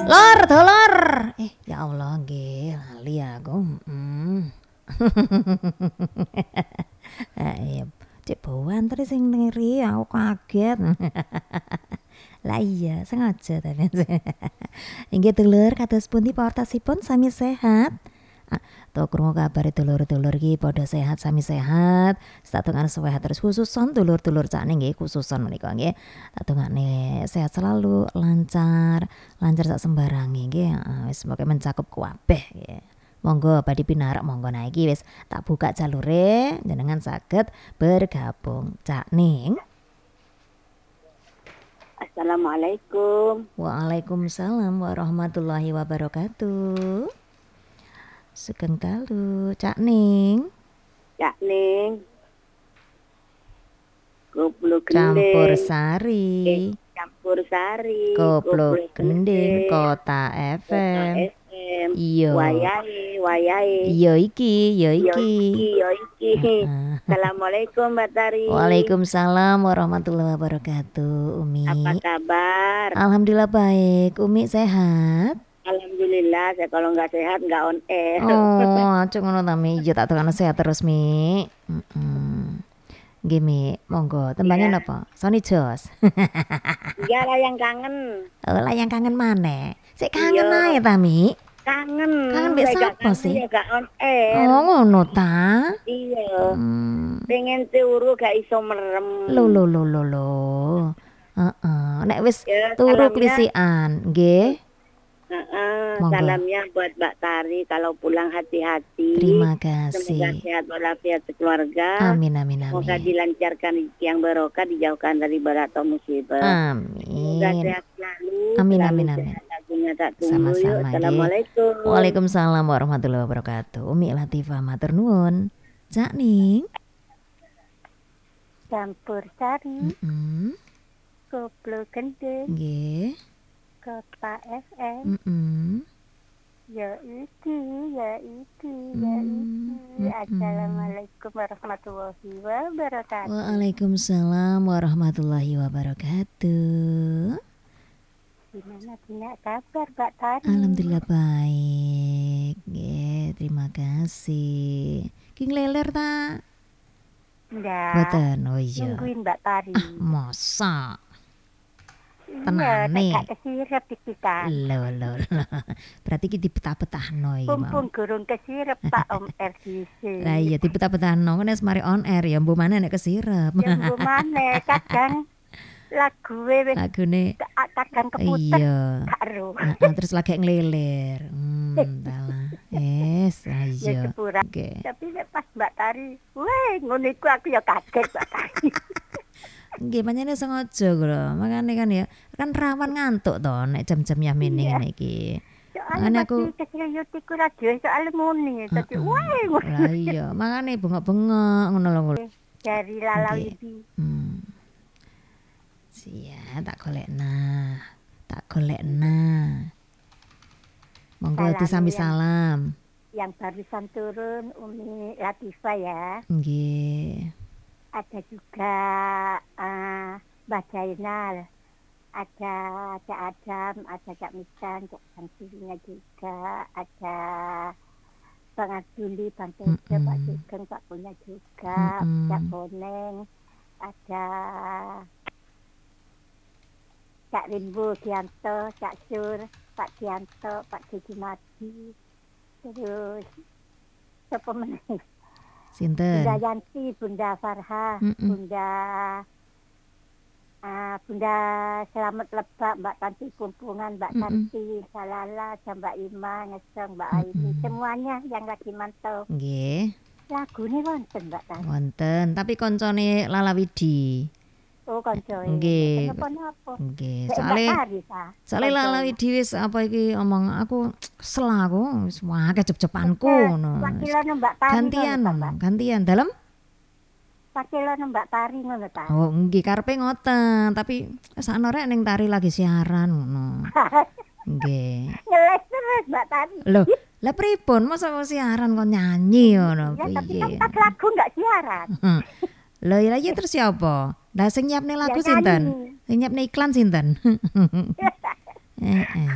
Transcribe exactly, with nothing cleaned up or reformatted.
Lor, dolor. Eh, ya Allah, nggih, lali aku. Hmm. Ayo, cek bawan terus sing ngeri, aku kaget. Lah iya, sengaja tapi. Inggih dulur, kados pundi pawartosipun sami sehat? Ah, to krungu kabare dulur-dulur iki padha sehat sami sehat. Satunggal sehat terus khususon dulur-dulur cakne nggih khususon menika nggih. Satungane sehat selalu, lancar, lancar sak sembarange nggih. Heeh, wis pokoke mencakup kabeh nggih. Monggo badhe pinarak monggo nah iki wis tak buka jalure jenengan saged bergabung. Cak Ning. Assalamualaikum. Waalaikumsalam warahmatullahi wabarakatuh. Sugeng dalu, Cak Ning. Cak Ning. Koplo Campur gending. sari. Eh, campur sari. Koplo gending Kota F M. Kota F M. Iya. Wayahe, wayahe. Iya iki, iya Yo iki. iki, yo iki. Assalamualaikum Mbak Tari. Waalaikumsalam warahmatullahi wabarakatuh, Umi. Apa kabar? Alhamdulillah baik. Umi sehat? Alhamdulillah, saya kalau nggak sehat nggak on air. Oh, acung ngono ta Mi. Yo tak tukang sehat terus Mi. Heeh. Nggih Mi, monggo. Tembangin Iya. apa? Sony Jos. Iya lah yang kangen. Oh, lah yang kangen maneh. Sik kangen Iya. ae ta Mi. Kangen. Kangen mbek Saya nggak sapa kangen sih? ya nggak on air. Oh, ngono ta? Iya. Hmm. Pengen turu gak iso merem. Lo lo lo lo lo. Heeh. Nek wis Ya, turu salamnya- klisikan, nggih. Heeh, Monggo. salamnya buat Mbak Tari kalau pulang hati-hati. Terima Semoga kasih. sehat walafiat sekeluarga. Amin amin Semoga amin. dilancarkan rezeki yang barokah, dijauhkan dari bala atau musibah. Semoga Amin. sehat selalu. Amin, selalu amin, sehat. Lagunya tak tunggu Sama-sama, yuk. nggih. Assalamualaikum. Waalaikumsalam warahmatullahi wabarakatuh. Umi Latifah matur nuwun. Cak Ning. Campur sari, Heeh. koplo gending, Nggih. Kota F M, Heeh. ya iki, ya iki, ya Hmm, iki. mm-mm. Assalamualaikum warahmatullahi wabarakatuh. Waalaikumsalam warahmatullahi wabarakatuh. Gimana punya kabar Mbak Tari? Alhamdulillah baik. Nggih, terima kasih. Ki ngleler ta? Enggak, Mboten. Oh iya. nungguin Mbak Tari. Masa? Iya, tenane. gak kesirep di kita. Lho lho lho. Berarti ki dipetah-petahno iki mau. Pumpung gurung kesirep Pak Om R D C. Lah iya dipetah-petahno kan wis mari on air ya mbok maneh nek kesirep. Yang mana kadang lagu wis Lagune kadang keputus iya. karo. Heeh, terus lagi ngleler. Hmm, dalah. Yes, Ya ayo. sepura. Oke. Tapi nek pas Mbak Tari, weh ngono iku aku ya kaget Mbak Tari. Nggih, pancene sengaja lho. Makane kan ya, kan rawan ngantuk to nek jam-jam yamene Iya. ngene iki. Soalnya Makane aku aku keserius iku radio soalnya muni. Dadi weh ngono. Lah iya, makane bengok-bengok ngono lho. ngono. Dari Lalawidi. Hmm. Sia, tak golekna. Tak golekna. Monggo Salam disambi yang- salam. Yang barusan turun Umi Latifah ya. Nggih. Ada juga uh, Mbak Jainal. Ada Cak Adam, ada Cak Misan, Cak Sansirinya juga. Ada Bang Abduli, Bang Tejo, Mm-mm. Pak Sugeng, Pak Punya juga. Mm-mm. Cak Boneng. Ada Cak Rimbo, Dianto, Cak Sur, Pak Dianto, Pak Didi Madi. Terus siapa meneh? Sinten? Bunda Yanti, Bunda Farha, Mm-mm. Bunda ah, Bunda Selamat Lebak, Mbak Tanti Kumpungan, Mbak Mm-mm. Tanti Salala, Mbak Ima, Ngesong, Mbak Aini, Mm-mm. semuanya yang lagi mantau. Nggih. Lagu ini wonten Mbak Tanti. Wonten, tapi koncone Lalawidi. Oh koncoe. Nggih. Kenapa napa? Nggih, Mbak soale Tari ta. soale Koncoe. Lalawidi wis apa iki omong aku kesel aku wis akeh jep-jepanku Eh, ngono. Wakilane Mbak Tari Gantian, ngono ta, Mbak? gantian dalam. Wakilane Mbak Tari ngono ta. Oh, nggih karepe ngoten, tapi sakno rek ning tari lagi siaran ngono. Nggih. Ngeles terus Mbak Tari. Loh, lah pripun masa mau siaran kok nyanyi ngono Ya tapi kan piye? pas lagu enggak siaran. Hmm. Lah ya ya terus siapa? Lah sing nyiapne lagu Ya, sinten? nyanyi. Sing nyiapne iklan sinten? Heeh.